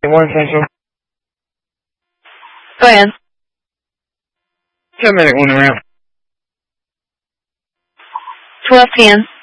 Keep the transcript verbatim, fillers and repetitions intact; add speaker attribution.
Speaker 1: One Central.
Speaker 2: Go ahead.
Speaker 1: Ten minute one around.
Speaker 2: twelve ten.